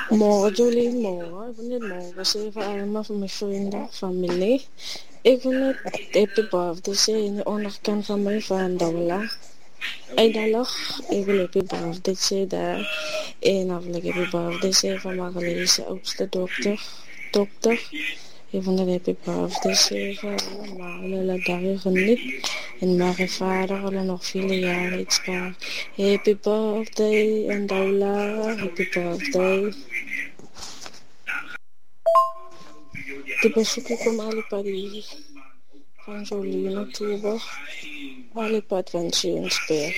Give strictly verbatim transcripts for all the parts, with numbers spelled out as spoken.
Morgen Julie, morgen. Ik wil net morgen zeggen allemaal van mijn vrienden, familie. Ik wil net happy birthday zeggen in de onderkant van mijn van Daula. Eindelijk, ik wil happy birthday zeggen daar. En dan wil ik happy birthday zeggen van Marlies, oudste dokter. Dokter. Ik wil net happy birthday zeggen van Marlele dagen geniet. En mijn vader wil nog vele jaren iets sparen. Happy birthday en Daula, happy birthday. De bezoeken kom Alipadi van Jolien oktober. Alipad van Jeensberg.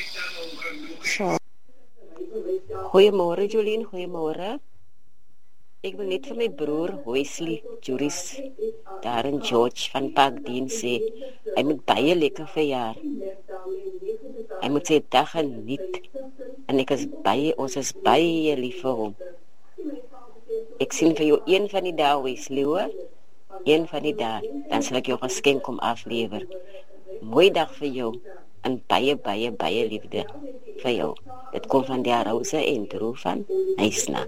Goeiemôre Jolien, goeiemôre. Ek wil net vir my broer Wesley Juris daar in George van Parkdien sê hy moet baie lekker verjaar. Hy moet sy dag geniet en ek is baie, ons is baie lief vir hom. Ek sien vir jou een van die dae Wesley hoor. Een van die dae, dan sal ek jou geskenk kom aflewer. Mooi dag vir jou en baie, baie, baie liefde vir jou. Dit kom van die Rose en Drew van Nysna.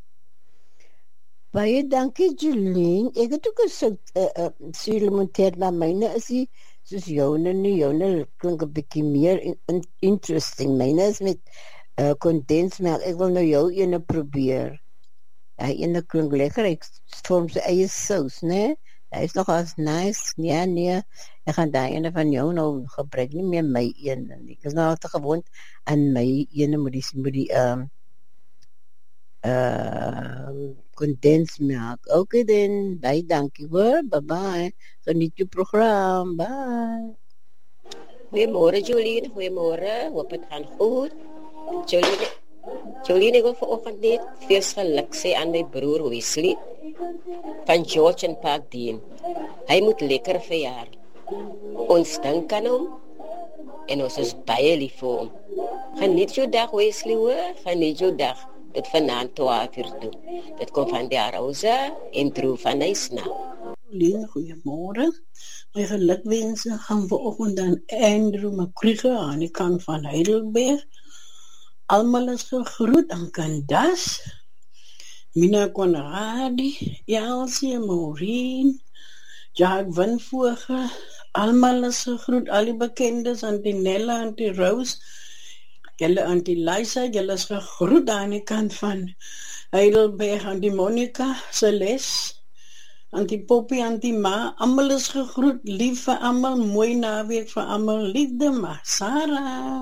Baie dankie Jolien. Ek het ook 'n soort uh, uh, sulemonteer na myne is die soos joune nie, joune klink 'n bietjie meer in, in, interesting. Myne is met uh, kondensmelk. Ek wil nou jou ene probeer. Hy ene klink lekker, ek vorm sy eie sous, né? Hy is nog as nice, ja, nee, ek gaan die ene van jou nou gebruik, nie meer my ene, ek is nou te gewoond aan my ene moet die, moet die, um, uh, kondensmelk. Okay then, bye, dankie hoor, bye bye, geniet jou program, bye. Goeiemôre Jolien, goeiemôre, hoop het gaan goed. Jolien, Jolien, ek wil vanoggend net fees geluk sê aan my broer Wesley van George en Parkdien. Hy moet lekker verjaar. Ons dink aan hom en ons is baie lief vir hom. Geniet jou dag Wesley hoor, geniet jou dag. Dit vanaand twaalf uur toe. Dit kom van die Rose en Drew van Nysna. Jolien, goeiemôre. My gelukwense gaan vanoggend aan Andrew Makrige aan die kant van Heidelberg. Almal is gegroet aan Candas, Mina Konradi, Elsie, Maureen, Jack Winvoege, almal is gegroet, al die bekendes, Auntie Nella, Auntie Rose, julle Auntie Lisa, julle is gegroet aan die kant van Heidelberg, Auntie Monica, Celeste, Auntie Poppy, Auntie Ma, almal is gegroet, lief vir almal, mooi naweek vir almal, liefde maar, Sarah.